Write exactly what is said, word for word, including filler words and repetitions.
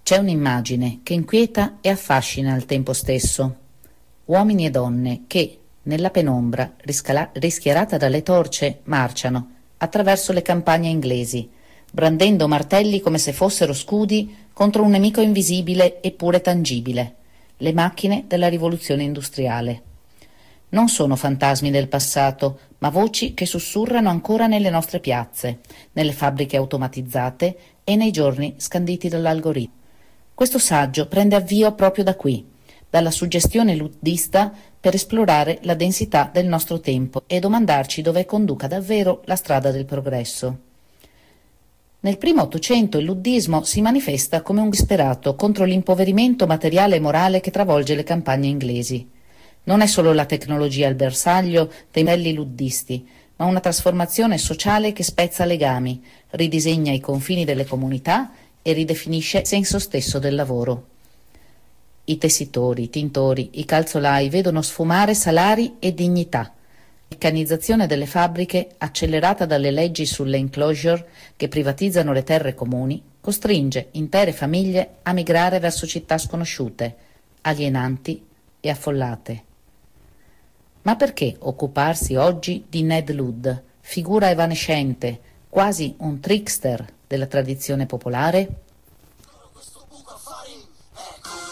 C'è un'immagine che inquieta e affascina al tempo stesso. Uomini e donne che, nella penombra riscala- rischiarata dalle torce, marciano attraverso le campagne inglesi, brandendo martelli come se fossero scudi contro un nemico invisibile eppure tangibile, le macchine della rivoluzione industriale. Non sono fantasmi del passato, ma voci che sussurrano ancora nelle nostre piazze, nelle fabbriche automatizzate e nei giorni scanditi dall'algoritmo. Questo saggio prende avvio proprio da qui, dalla suggestione luddista per esplorare la densità del nostro tempo e domandarci dove conduca davvero la strada del progresso. Nel primo Ottocento il luddismo si manifesta come un disperato contro l'impoverimento materiale e morale che travolge le campagne inglesi. Non è solo la tecnologia al bersaglio dei modelli luddisti, ma una trasformazione sociale che spezza legami, ridisegna i confini delle comunità e ridefinisce il senso stesso del lavoro. I tessitori, i tintori, i calzolai vedono sfumare salari e dignità. La meccanizzazione delle fabbriche, accelerata dalle leggi sull'enclosure che privatizzano le terre comuni, costringe intere famiglie a migrare verso città sconosciute, alienanti e affollate. Ma perché occuparsi oggi di Ned Ludd, figura evanescente, quasi un trickster della tradizione popolare?